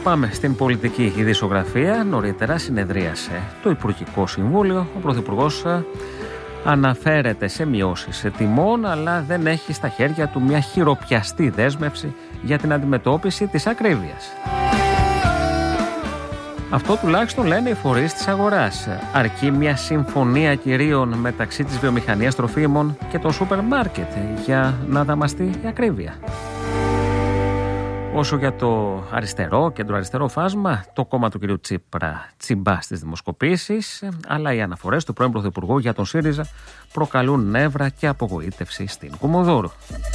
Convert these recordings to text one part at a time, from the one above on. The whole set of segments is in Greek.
Πάμε στην πολιτική ειδησιογραφία. Νωρίτερα συνεδρίασε το Υπουργικό Συμβούλιο. Ο Πρωθυπουργός αναφέρεται σε μειώσεις τιμών, αλλά δεν έχει στα χέρια του μια χειροπιαστή δέσμευση για την αντιμετώπιση της ακρίβειας. Αυτό τουλάχιστον λένε οι φορείς της αγοράς. Αρκεί μια συμφωνία κυρίων μεταξύ της βιομηχανίας τροφίμων και των σούπερ μάρκετ για να δαμαστεί η ακρίβεια. Όσο για το κεντροαριστερό φάσμα, το κόμμα του κ. Τσίπρα τσιμπά στις δημοσκοπήσεις, αλλά οι αναφορές του πρώην Πρωθυπουργού για τον ΣΥΡΙΖΑ προκαλούν νεύρα και απογοήτευση στην Κουμουνδούρου.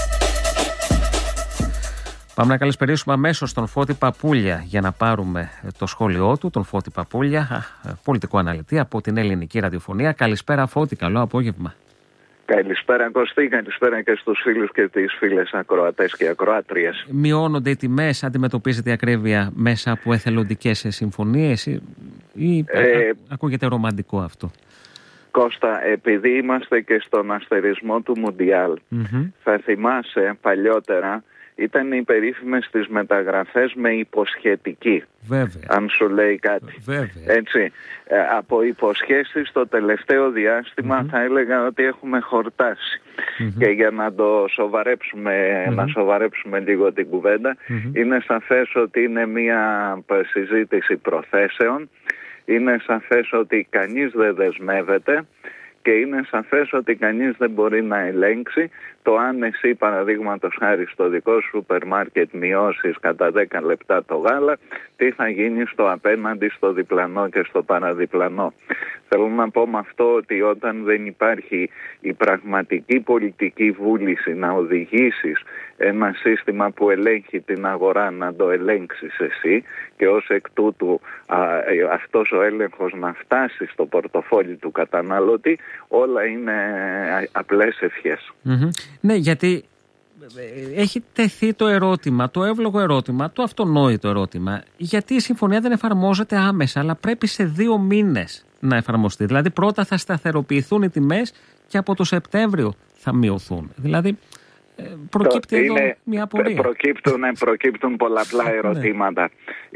Πάμε να καλησπερίσουμε αμέσως τον Φώτη Παπούλια για να πάρουμε το σχόλιο του. Τον Φώτη Παπούλια, πολιτικό αναλυτή από την Ελληνική Ραδιοφωνία. Καλησπέρα Φώτη, καλό απόγευμα. Καλησπέρα Κωστή, καλησπέρα και στους φίλους και τις φίλες ακροατές και ακροάτριες. Μειώνονται οι τιμές, αντιμετωπίζεται η ακρίβεια μέσα από εθελοντικές συμφωνίες ή ακούγεται ρομαντικό αυτό? Κώστα, επειδή είμαστε και στον αστερισμό του Μουντιάλ, θα θυμάσαι παλιότερα ήταν οι περίφημες τις μεταγραφές με υποσχετική. Βέβαια. Αν σου λέει κάτι. Βέβαια. Έτσι, από υποσχέσεις το τελευταίο διάστημα θα έλεγα ότι έχουμε χορτάσει. Και για να το σοβαρέψουμε, να σοβαρέψουμε λίγο την κουβέντα, είναι σαφές ότι είναι μια συζήτηση προθέσεων, είναι σαφές ότι κανείς δεν δεσμεύεται και είναι σαφές ότι κανείς δεν μπορεί να ελέγξει το αν εσύ παραδείγματος χάρη στο δικό σου σούπερ μάρκετ μειώσεις κατά 10 λεπτά το γάλα, τι θα γίνει στο απέναντι, στο διπλανό και στο παραδιπλανό. Θέλω να πω με αυτό ότι όταν δεν υπάρχει η πραγματική πολιτική βούληση να οδηγήσεις ένα σύστημα που ελέγχει την αγορά να το ελέγξεις εσύ και ως εκ τούτου αυτός ο έλεγχος να φτάσει στο πορτοφόλι του καταναλωτή, όλα είναι απλές ευχές. Ναι, γιατί έχει τεθεί το ερώτημα, το εύλογο ερώτημα, το αυτονόητο ερώτημα, γιατί η συμφωνία δεν εφαρμόζεται άμεσα, αλλά πρέπει σε 2 μήνες να εφαρμοστεί. Δηλαδή πρώτα θα σταθεροποιηθούν οι τιμές και από το Σεπτέμβριο θα μειωθούν. Δηλαδή προκύπτει εδώ μια απορία. Προκύπτουν πολλαπλά ερωτήματα.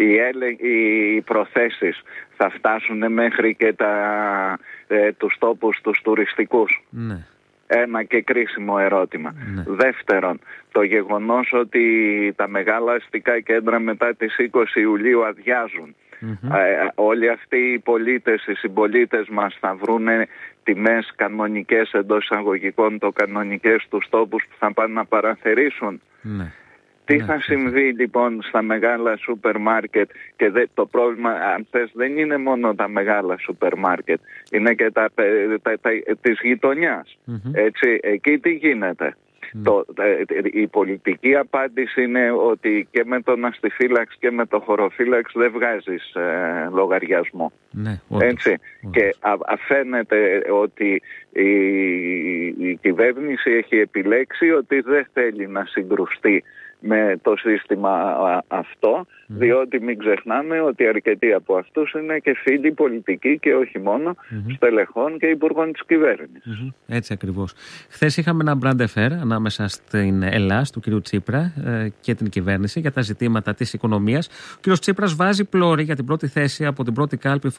Οι προθέσεις θα φτάσουν μέχρι και τους τόπους τους τουριστικούς. Ναι. Ένα και κρίσιμο ερώτημα. Δεύτερον, το γεγονός ότι τα μεγάλα αστικά κέντρα μετά τις 20 Ιουλίου αδειάζουν. Όλοι αυτοί οι πολίτες, οι συμπολίτες μας θα βρουν τιμές κανονικές εντός εισαγωγικών, το κανονικές τους τόπους που θα πάνε να παραθερήσουν. Τι θα συμβεί λοιπόν στα μεγάλα σούπερ μάρκετ? Και το πρόβλημα, αν θες, δεν είναι μόνο τα μεγάλα σούπερ μάρκετ, είναι και της γειτονιάς. Έτσι, εκεί τι γίνεται? Η πολιτική απάντηση είναι ότι και με τον αστιφύλαξ και με τον χωροφύλαξ δεν βγάζεις λογαριασμό. Έτσι. Και φαίνεται ότι η κυβέρνηση έχει επιλέξει ότι δεν θέλει να συγκρουστεί με το σύστημα αυτό, διότι μην ξεχνάμε ότι αρκετοί από αυτούς είναι και φίλοι πολιτικοί και όχι μόνο στελεχών και υπουργών της κυβέρνησης. Έτσι ακριβώς. Χθες είχαμε ένα μπραντεφέρ ανάμεσα στην Ελλάς του κ. Τσίπρα και την κυβέρνηση για τα ζητήματα της οικονομίας. Ο κ. Τσίπρας βάζει πλώρη για την πρώτη θέση από την πρώτη κάλπη